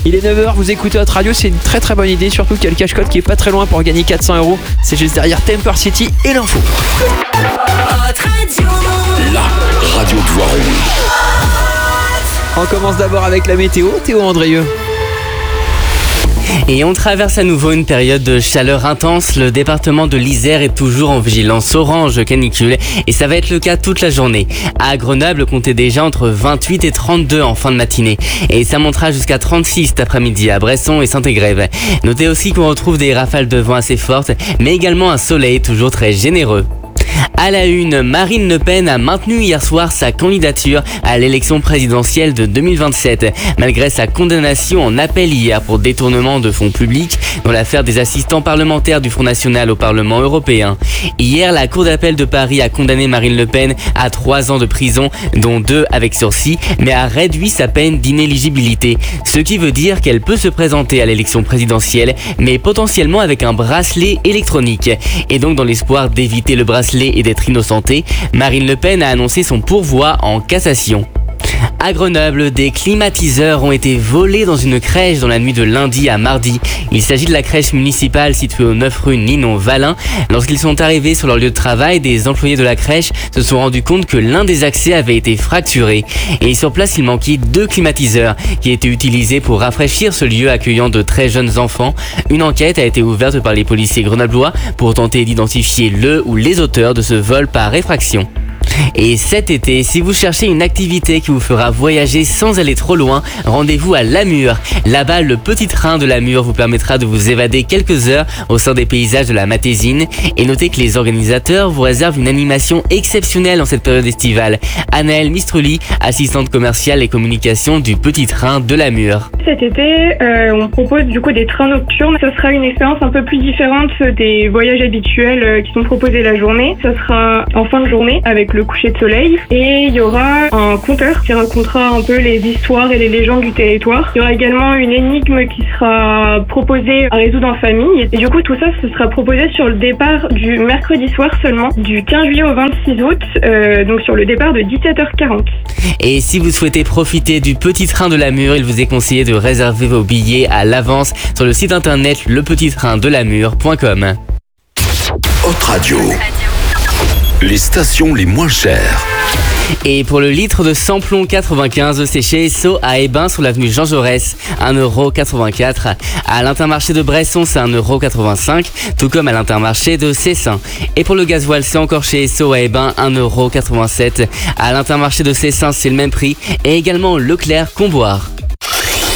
Il est 9h, vous écoutez Hot Radio, c'est une très très bonne idée, surtout qu'il y a le cache-code qui est pas très loin pour gagner 400€. C'est juste derrière Temper City et l'info. La radio de Voiron. On commence d'abord avec la météo, Théo Andrieux. Et on traverse à nouveau une période de chaleur intense. Le département de l'Isère est toujours en vigilance orange canicule et ça va être le cas toute la journée. À Grenoble, comptez déjà entre 28 et 32 en fin de matinée. Et ça montera jusqu'à 36 cet après-midi à Bresson et Saint-Égrève. Notez aussi qu'on retrouve des rafales de vent assez fortes, mais également un soleil toujours très généreux. À la une, Marine Le Pen a maintenu hier soir sa candidature à l'élection présidentielle de 2027, malgré sa condamnation en appel hier pour détournement de fonds publics dans l'affaire des assistants parlementaires du Front National au Parlement européen. Hier, la Cour d'appel de Paris a condamné Marine Le Pen à 3 ans de prison, dont 2 avec sursis, mais a réduit sa peine d'inéligibilité, ce qui veut dire qu'elle peut se présenter à l'élection présidentielle, mais potentiellement avec un bracelet électronique. Et donc dans l'espoir d'éviter le bracelet et d'être innocentée, Marine Le Pen a annoncé son pourvoi en cassation. À Grenoble, des climatiseurs ont été volés dans une crèche dans la nuit de lundi à mardi. Il s'agit de la crèche municipale située au 9 rue Ninon-Valin. Lorsqu'ils sont arrivés sur leur lieu de travail, des employés de la crèche se sont rendus compte que l'un des accès avait été fracturé. Et sur place, il manquait 2 climatiseurs qui étaient utilisés pour rafraîchir ce lieu accueillant de très jeunes enfants. Une enquête a été ouverte par les policiers grenoblois pour tenter d'identifier le ou les auteurs de ce vol par effraction. Et cet été, si vous cherchez une activité qui vous fera voyager sans aller trop loin, rendez-vous à Lamur. Là-bas, le petit train de Lamur vous permettra de vous évader quelques heures au sein des paysages de la Matésine. Et notez que les organisateurs vous réservent une animation exceptionnelle en cette période estivale. Anaëlle Mistruli, assistante commerciale et communication du petit train de Lamur. Cet été, on propose du coup des trains nocturnes. Ce sera une expérience un peu plus différente des voyages habituels qui sont proposés la journée. Ce sera en fin de journée avec le coucher de soleil et il y aura un conteur qui racontera un peu les histoires et les légendes du territoire. Il y aura également une énigme qui sera proposée à résoudre en famille et du coup tout ça ce sera proposé sur le départ du mercredi soir seulement, du 15 juillet au 26 août, donc sur le départ de 17h40. Et si vous souhaitez profiter du petit train de Lamur, il vous est conseillé de réserver vos billets à l'avance sur le site internet lepetittraindelamur.com. Hot Radio. Les stations les moins chères. Et pour le litre de samplon 95, c'est chez Esso à Hébin sur l'avenue Jean Jaurès, 1,84€. À l'Intermarché de Bresson, c'est 1,85€, tout comme à l'Intermarché de Cessin. Et pour le gasoil, c'est encore chez Esso à Hébin, 1,87€. À l'Intermarché de Cessin, c'est le même prix. Et également Leclerc Comboire.